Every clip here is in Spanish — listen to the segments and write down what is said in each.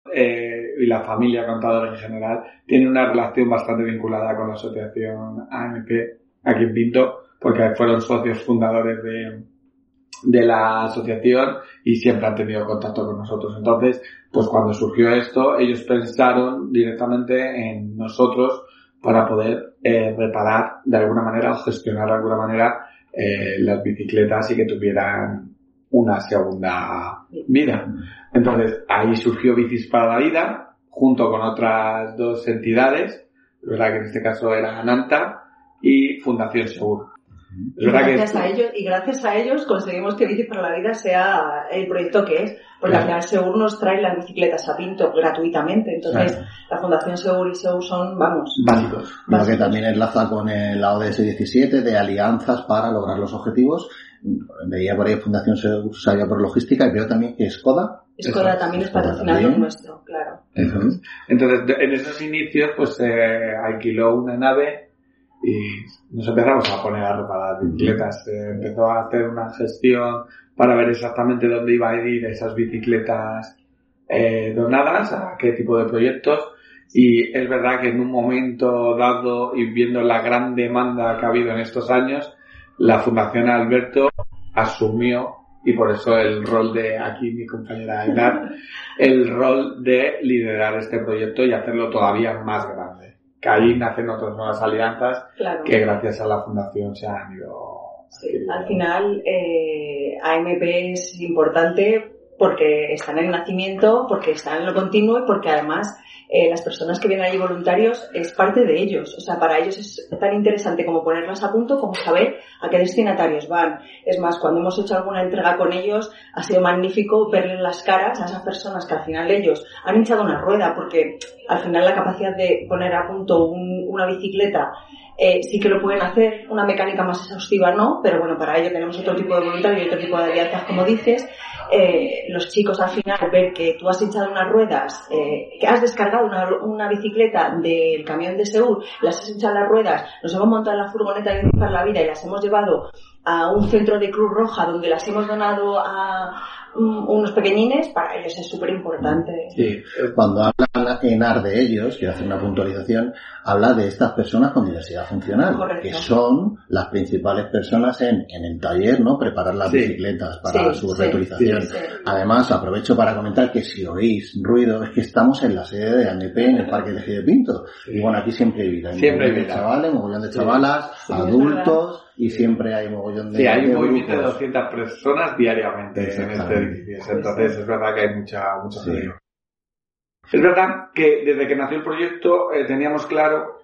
y la familia contadora en general tiene una relación bastante vinculada con la asociación AMP aquí en Pinto, porque fueron socios fundadores de la asociación y siempre han tenido contacto con nosotros. Entonces, pues cuando surgió esto, ellos pensaron directamente en nosotros para poder reparar de alguna manera o gestionar de alguna manera las bicicletas y que tuvieran una segunda vida. Entonces, ahí surgió Bicis para la Vida, junto con otras dos entidades, verdad que en este caso era Ananta y Fundación Segur. Y gracias a ellos conseguimos que Bicis para la Vida sea el proyecto que es, porque al final Segur nos trae las bicicletas a Pinto gratuitamente. Entonces, la Fundación Segur y Segur son, básicos. Lo que también enlaza con la ODS 17 de alianzas para lograr los objetivos. Veía por ahí Fundación Segur, sabía por logística, y veo también que Skoda también es patrocinador nuestro, claro. Entonces, en esos inicios, pues alquiló una nave y nos empezamos a poner a reparar bicicletas. Empezó a hacer una gestión para ver exactamente dónde iba a ir esas bicicletas donadas, a qué tipo de proyectos. Y es verdad que en un momento dado y viendo la gran demanda que ha habido en estos años, la Fundación Alberto asumió, y por eso el rol de aquí mi compañera Ainar, el rol de liderar este proyecto y hacerlo todavía más grande. Que ahí nacen otras nuevas alianzas que gracias a la Fundación se han ido. Sí, al final AMP es importante porque está en el nacimiento, porque está en lo continuo y porque además las personas que vienen allí voluntarios es parte de ellos. O sea, para ellos es tan interesante como ponerlas a punto como saber a qué destinatarios van. Es más, cuando hemos hecho alguna entrega con ellos ha sido magnífico verles las caras a esas personas que al final ellos han hinchado una rueda, porque al final la capacidad de poner a punto una bicicleta sí que lo pueden hacer, una mecánica más exhaustiva no, pero bueno, para ello tenemos otro tipo de voluntarios y otro tipo de alianzas, como dices. Los chicos al final ver que tú has hinchado unas ruedas, que has descargado una bicicleta del camión de Segur, las has hinchado las ruedas, nos hemos montado en la furgoneta de Bicis para la Vida y las hemos llevado a un centro de Cruz Roja donde las hemos donado a unos pequeñines, para ellos es súper importante. Sí, cuando habla Enar de ellos, quiero hacer una puntualización, habla de estas personas con diversidad funcional. Correcto. Que son las principales personas en el taller, ¿no? Preparar las bicicletas para su reutilización. Sí. Además, aprovecho para comentar que si oís ruido, es que estamos en la sede de AMP en el Parque de Eje de Pinto. Y bueno, aquí siempre hay vida. Siempre hay vida. Chavales, mogollón de chavalas, adultos, y siempre hay mogollón de... Sí, hay un movimiento de 200 personas diariamente en este edificio. Entonces es verdad que hay mucho ruido. Es verdad que desde que nació el proyecto teníamos claro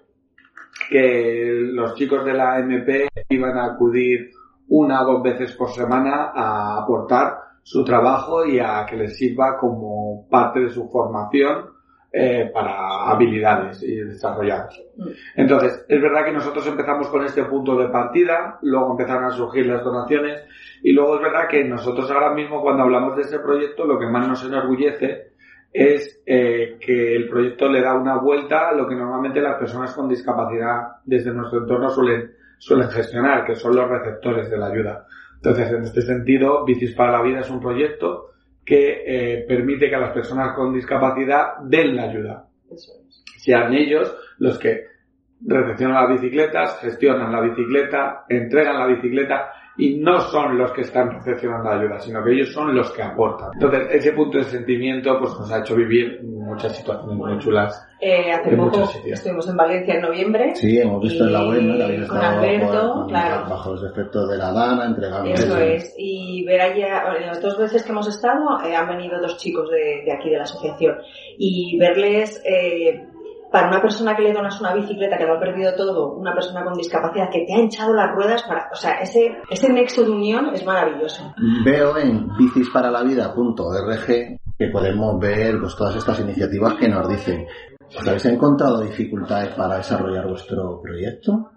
que los chicos de la MP iban a acudir 1 o 2 veces por semana a aportar su trabajo y a que les sirva como parte de su formación para habilidades y desarrollar. Entonces, es verdad que nosotros empezamos con este punto de partida, luego empezaron a surgir las donaciones y luego es verdad que nosotros ahora mismo cuando hablamos de este proyecto lo que más nos enorgullece es que el proyecto le da una vuelta a lo que normalmente las personas con discapacidad desde nuestro entorno suelen gestionar, que son los receptores de la ayuda. Entonces, en este sentido, Bicis para la Vida es un proyecto que permite que a las personas con discapacidad den la ayuda. Eso es. Sean ellos los que recepcionan las bicicletas, gestionan la bicicleta, entregan la bicicleta y no son los que están recepcionando la ayuda, sino que ellos son los que aportan. Entonces, ese punto de sentimiento pues nos ha hecho vivir muchas situaciones muy chulas. Hace poco estuvimos en Valencia en noviembre. Sí, hemos visto en la web, ¿no? Que habéis con Alberto, bajo los efectos de la Dana, entregando. Eso es. Y ver allá, en las 2 veces que hemos estado, han venido 2 chicos de aquí de la asociación. Y verles, para una persona que le donas una bicicleta que lo ha perdido todo, una persona con discapacidad que te ha hinchado las ruedas, o sea, ese nexo de unión es maravilloso. Veo en bicisparalaVida.org que podemos ver pues todas estas iniciativas que nos dicen. ¿Os habéis encontrado dificultades para desarrollar vuestro proyecto?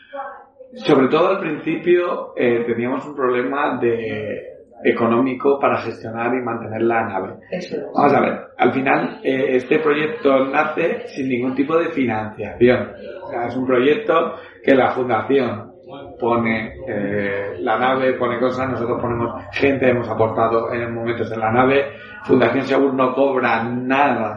Sobre todo al principio teníamos un problema económico para gestionar y mantener la nave. Vamos a ver, al final este proyecto nace sin ningún tipo de financiación. O sea, es un proyecto que la fundación pone la nave, pone cosas, nosotros ponemos gente, hemos aportado en momentos en la nave. Fundación Segur no cobra nada